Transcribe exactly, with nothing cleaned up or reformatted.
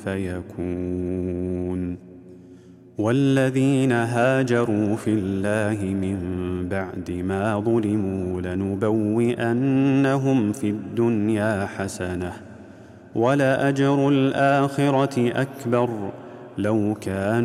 فيكون. والذين هاجروا في الله من بعد ما ظلموا لنبوئنهم في الدنيا حسنة ولأجر الآخرة أكبر لو كانوا